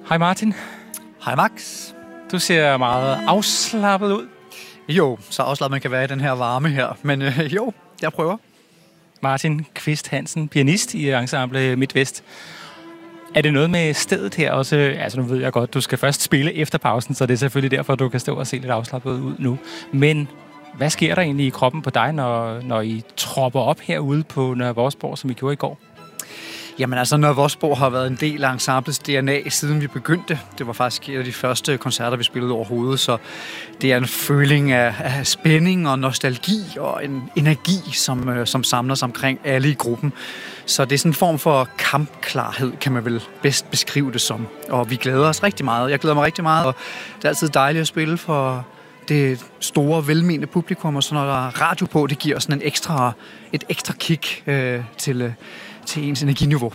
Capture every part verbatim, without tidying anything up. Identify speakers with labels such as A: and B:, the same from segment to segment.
A: Hej Martin.
B: Hej Max.
A: Du ser meget afslappet ud.
B: Jo, så afslappet man kan være i den her varme her. Men øh, jo, jeg prøver.
A: Martin Kvist Hansen, pianist i Ensemble Midtvest. Er det noget med stedet her også? Altså nu ved jeg godt, du skal først spille efter pausen, så det er selvfølgelig derfor, du kan stå og se lidt afslappet ud nu. Men hvad sker der egentlig i kroppen på dig, når, når I tropper op herude på Nørre Vorsborg, som I gjorde i går?
B: Jamen altså, Nørre Vorsborg har været en del af ensemblets D N A, siden vi begyndte. Det var faktisk en af de første koncerter, vi spillede overhovedet, så det er en føling af, af spænding og nostalgi og en energi, som, øh, som samler sig omkring alle i gruppen. Så det er sådan en form for kampklarhed, kan man vel bedst beskrive det som. Og vi glæder os rigtig meget. Jeg glæder mig rigtig meget, og det er altid dejligt at spille for det store, velmenende publikum, og så når der er radio på, det giver sådan en ekstra, et ekstra kick øh, til... Øh, til ens energiniveau.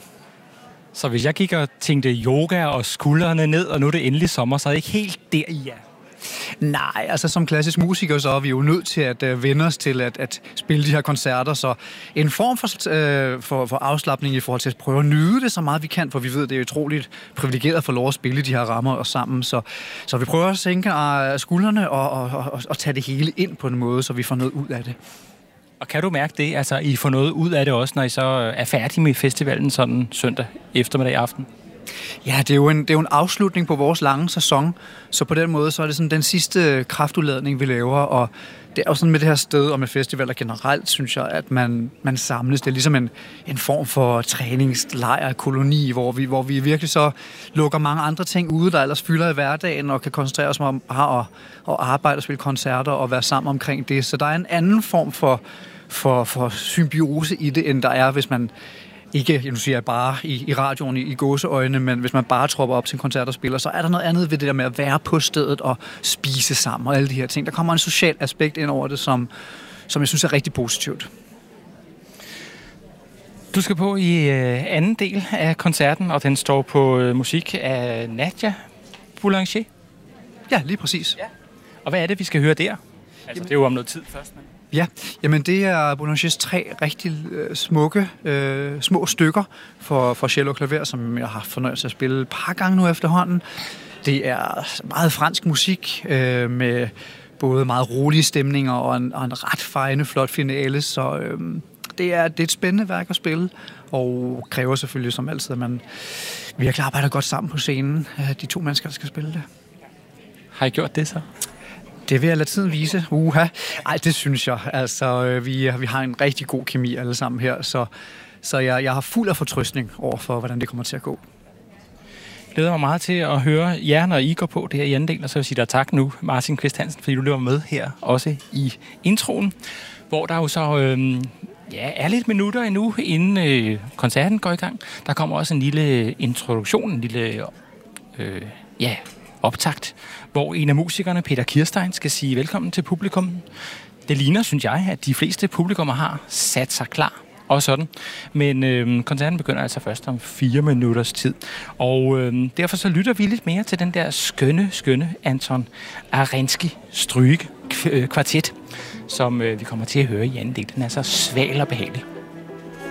A: Så hvis jeg gik og tænkte yoga og skuldrene ned, og nu er det endelig sommer, så er det ikke helt der, I er?
B: Nej, altså som klassisk musiker, så er vi jo nødt til at uh, vende os til at, at spille de her koncerter, så en form for, uh, for, for afslapning i forhold til at prøve at nyde det så meget vi kan, for vi ved, det er utroligt privilegeret at få lov at spille de her rammer og sammen, så, så vi prøver at sænke uh, skuldrene og, og, og, og tage det hele ind på en måde, så vi får noget ud af det.
A: Og kan du mærke det? Altså, I får noget ud af det også, når I så er færdige med festivalen sådan søndag eftermiddag aften?
B: Ja, det er, jo en, det er jo en afslutning på vores lange sæson, så på den måde så er det sådan den sidste kraftudladning, vi laver, og det er jo sådan med det her sted og med festivaler generelt, synes jeg, at man, man samles. Det er ligesom en, en form for træningslejr, koloni, hvor vi, hvor vi virkelig så lukker mange andre ting ude, der ellers fylder i hverdagen, og kan koncentrere os om bare at, at arbejde og spille koncerter og være sammen omkring det. Så der er en anden form for, for, for symbiose i det, end der er, hvis man ikke, nu siger jeg bare i, i radioen i, i gåseøjne, men hvis man bare tropper op til en koncert og spiller, så er der noget andet ved det der med at være på stedet og spise sammen og alle de her ting. Der kommer en social aspekt ind over det, som, som jeg synes er rigtig positivt.
A: Du skal på i øh, anden del af koncerten, og den står på øh, musik af Nadia Boulanger.
B: Ja, lige præcis. Ja.
A: Og hvad er det, vi skal høre der? Altså, det er jo om noget tid først, men...
B: Ja, jamen det er Boulangers tre rigtig øh, smukke, øh, små stykker for, for cello og klaver, som jeg har fornøjelse at spille et par gange nu efterhånden. Det er meget fransk musik øh, med både meget rolige stemninger og en, og en ret fejende, flot finale, så øh, det, er, det er et spændende værk at spille, og kræver selvfølgelig som altid, at man virkelig arbejder godt sammen på scenen, de to mennesker, der skal spille det.
A: Har I gjort det så?
B: Det vil jeg lade tiden vise. Uha. Ej, det synes jeg. Altså, vi, vi har en rigtig god kemi alle sammen her, så, så jeg, jeg har fuld af fortrøstning over for, hvordan det kommer til at gå.
A: Jeg glæder mig meget til at høre jer, når I går på det her i anden del, og så vil jeg sige dig tak nu, Martin Kvist Hansen, fordi du løber med her også i introen, hvor der jo så øh, ja, er lidt minutter endnu, inden øh, koncerten går i gang. Der kommer også en lille introduktion, en lille øh, ja, optakt, hvor en af musikerne, Peter Kirstein, skal sige velkommen til publikum. Det ligner, synes jeg, at de fleste publikummer har sat sig klar og sådan. Men øh, koncerten begynder altså først om fire minutters tid. Og øh, derfor så lytter vi lidt mere til den der skønne, skønne Anton Arensky stryge kvartet, som øh, vi kommer til at høre i anden del. Den er så sval og behagelig.